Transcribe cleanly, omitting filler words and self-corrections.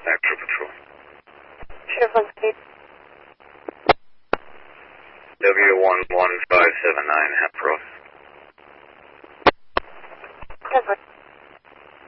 Extra Patrol. Sheriff on speed. W11579, Hapros. 10-4.